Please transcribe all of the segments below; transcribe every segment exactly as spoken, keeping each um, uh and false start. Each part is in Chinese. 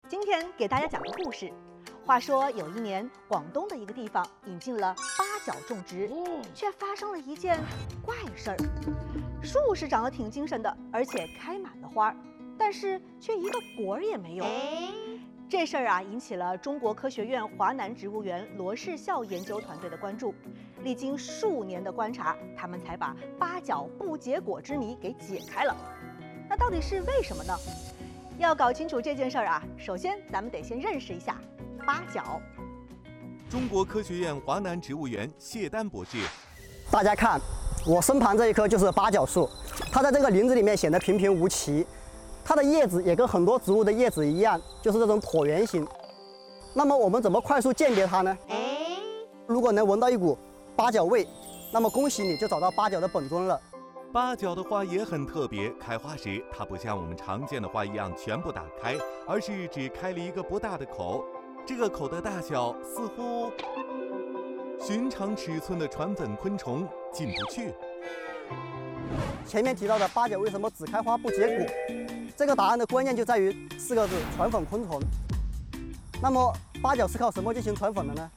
今天给大家讲个故事。话说有一年，广东的一个地方引进了八角种植，却发生了一件怪事儿。树是长得挺精神的，而且开满了花，但是却一个果儿也没有。这事儿啊，引起了中国科学院华南植物园罗氏孝研究团队的关注。历经数年的观察，他们才把八角不结果之谜给解开了。那到底是为什么呢？要搞清楚这件事儿啊，首先咱们得先认识一下八角。 中国科学院华南植物园谢丹博士， 大家看，我身旁这一棵就是八角树，它在这个林子里面显得平平无奇。它的叶子也跟很多植物的叶子一样，就是这种椭圆形。那么我们怎么快速鉴别它呢？如果能闻到一股八角味，那么恭喜你就找到八角的本尊了。 八角的花也很特别，开花时它不像我们常见的花一样全部打开，而是只开了一个不大的口。这个口的大小似乎寻常尺寸的传粉昆虫进不去。 前面提到的八角为什么只开花不结果？这个答案的关键就在于四个字：传粉昆虫。那么八角是靠什么进行传粉的呢？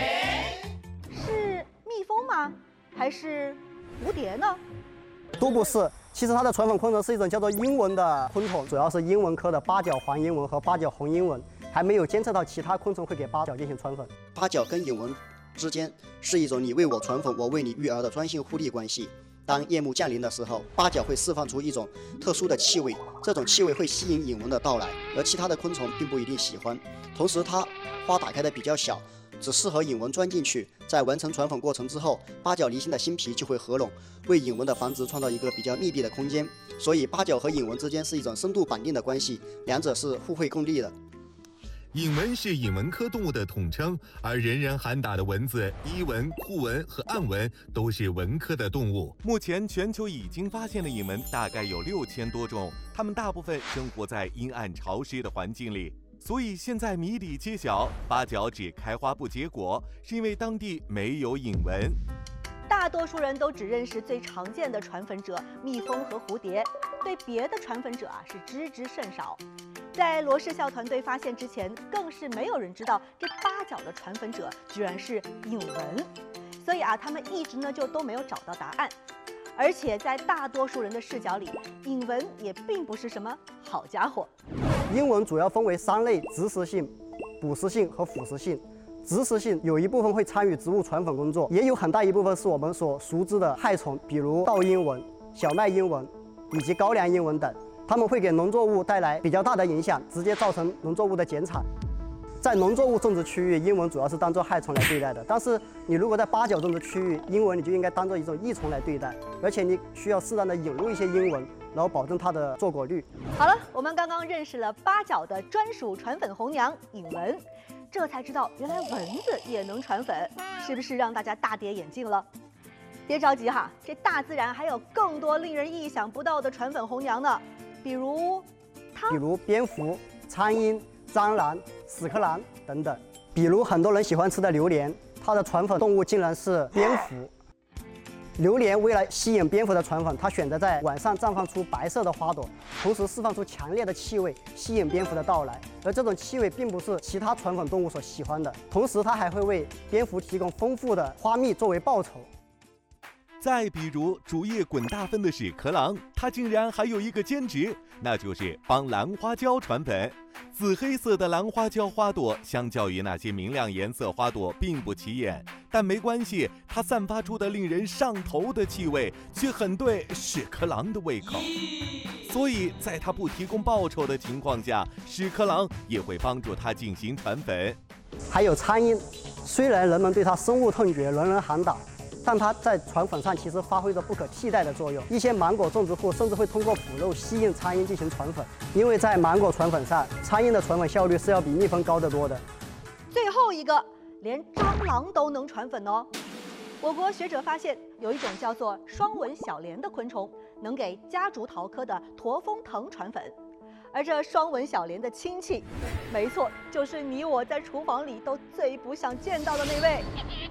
是蜜蜂吗？还是蝴蝶呢？ 都不是。其实它的传粉昆虫是一种叫做鹰蚊的昆虫，主要是鹰蚊科的八角黄鹰蚊和八角红鹰蚊，还没有监测到其他昆虫会给八角进行传粉。 八角跟鹰蚊之间是一种你为我传粉，我为你育儿的专性互利关系。当夜幕降临的时候，八角会释放出一种特殊的气味，这种气味会吸引鹰蚊的到来，而其他的昆虫并不一定喜欢。同时，它花打开的比较小，只适合引蚊钻进去。在完成传粉过程之后，八角离心的新皮就会合拢，为引蚊的繁殖创造一个比较密闭的空间。所以，八角和引蚊之间是一种深度绑定的关系，两者是互惠共利的。 引蚊是引蚊科动物的统称，而人人喊打的蚊子、伊蚊、库蚊和暗蚊都是蚊科的动物。目前全球已经发现的引蚊大概有六千多种，它们大部分生活在阴暗潮湿的环境里。所以现在谜底揭晓，八角只开花不结果，是因为当地没有引蚊。 大多数人都只认识最常见的传粉者蜜蜂和蝴蝶，对别的传粉者啊是知之甚少。在罗氏孝团队发现之前，更是没有人知道这八角的传粉者居然是引蚊，所以啊，他们一直呢就都没有找到答案。而且在大多数人的视角里，引蚊也并不是什么好家伙。 鹰蚊主要分为三类：植食性、捕食性和腐蚀性。植食性有一部分会参与植物传粉工作，也有很大一部分是我们所熟知的害虫，比如稻鹰蚊、小麦鹰蚊以及高粱鹰蚊等。它们会给农作物带来比较大的影响，直接造成农作物的减产。在农作物种植区域，鹰蚊主要是当作害虫来对待的，但是你如果在八角种植区域，鹰蚊你就应该当做一种益虫来对待，而且你需要适当的引入一些鹰蚊，然后保证它的坐果率。 好了，我们刚刚认识了八角的专属传粉红娘引蚊，这才知道原来蚊子也能传粉，是不是让大家大跌眼镜了？别着急哈，这大自然还有更多令人意想不到的传粉红娘呢。比如它， 比如蝙蝠、苍蝇、蟑螂、屎壳郎等等。比如很多人喜欢吃的榴莲，它的传粉动物竟然是蝙蝠。榴莲为了吸引蝙蝠的传粉，它选择在晚上绽放出白色的花朵，同时释放出强烈的气味，吸引蝙蝠的到来。而这种气味并不是其他传粉动物所喜欢的，同时它还会为蝙蝠提供丰富的花蜜作为报酬。 再比如主业滚大分的屎壳郎，它竟然还有一个兼职，那就是帮兰花椒传粉。紫黑色的兰花椒花朵相较于那些明亮颜色花朵并不起眼，但没关系，它散发出的令人上头的气味却很对屎壳郎的胃口。所以在它不提供报酬的情况下，屎壳郎也会帮助它进行传粉。 还有苍蝇，虽然人们对它深恶痛绝，人人喊打，但它在传粉上其实发挥着不可替代的作用。一些芒果种植户甚至会通过腐肉吸引苍蝇进行传粉，因为在芒果传粉上，苍蝇的传粉效率是要比蜜蜂高得多的。 最后一个，连蟑螂都能传粉哦。我国学者发现，有一种叫做双纹小蠊的昆虫，能给夹竹桃科的驼峰藤传粉。而这双纹小蠊的亲戚，没错，就是你我在厨房里都最不想见到的那位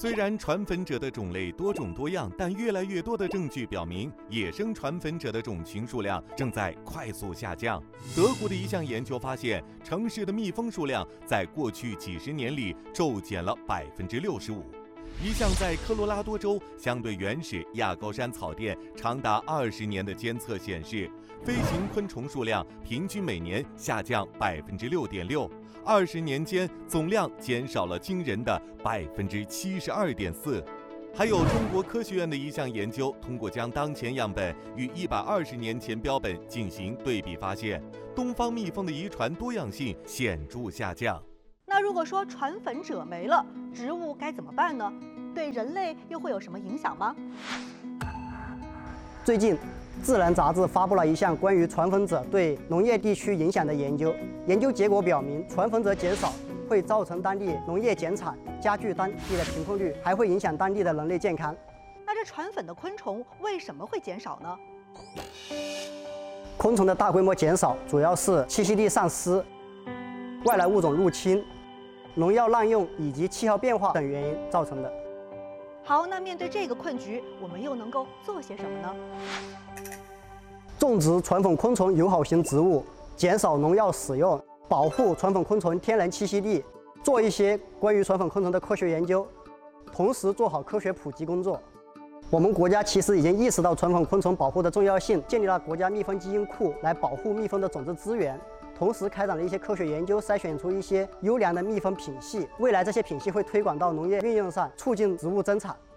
虽然传粉者的种类多种多样，但越来越多的证据表明，野生传粉者的种群数量正在快速下降。德国的一项研究发现，城市的蜜蜂数量在过去几十年里骤减了百分之六十五。一项在科罗拉多州相对原始亚高山草甸长达二十年的监测显示，飞行昆虫数量平均每年下降百分之六点六。二十年间，总量减少了惊人的百分之七十二点四。还有中国科学院的一项研究，通过将当前样本与一百二十年前标本进行对比，发现东方蜜蜂的遗传多样性显著下降。 那如果说传粉者没了，植物该怎么办呢？对人类又会有什么影响吗？ 最近，《自然》杂志发布了一项关于传粉者对农业地区影响的研究。研究结果表明，传粉者减少会造成当地农业减产，加剧当地的贫困率，还会影响当地的人类健康。 那这传粉的昆虫为什么会减少呢？ 昆虫的大规模减少主要是栖息地丧失、外来物种入侵、农药滥用以及气候变化等原因造成的。 好，那面对这个困局，我们又能够做些什么呢？ 种植传粉昆虫友好型植物，减少农药使用，保护传粉昆虫天然栖息地，做一些关于传粉昆虫的科学研究，同时做好科学普及工作。我们国家其实已经意识到传粉昆虫保护的重要性，建立了国家蜜蜂基因库来保护蜜蜂的种子资源。同时开展了一些科学研究，筛选出一些优良的蜜蜂品系。未来这些品系会推广到农业运用上，促进植物增产。